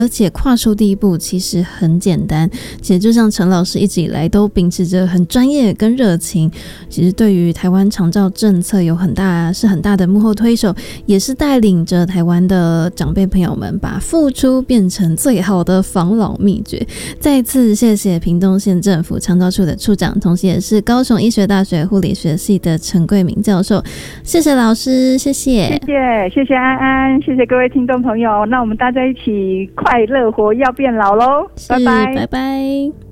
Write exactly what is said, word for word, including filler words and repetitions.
而且跨出第一步其实很简单，其实就像陈老师一直以来都秉持着很专业跟热情，其实对于台湾长照政策有很大是很大的幕后推手，也是带领着台湾的长辈朋友们把付出变成最好的防老秘诀。再次谢谢屏东县政府长照处的处长，同时也是高雄医学大学护理学系的陈桂敏教授，谢谢老师，谢谢， 谢谢，谢谢安安，谢谢各位听众朋友，那我们大家一起快乐活要变老咯，拜拜， 拜拜。